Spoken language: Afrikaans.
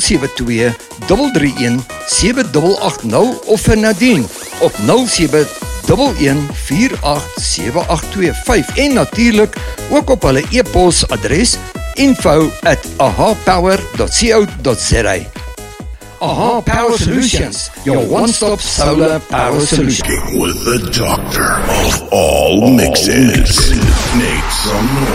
072-331-7880 of vir Nadine op 0711487825 en natuurlik ook op hulle e-posadres info@ahapower.co.za. AHA Power Solutions, your one-stop solar power solution. With the doctor of all mixes, Nate Sumner.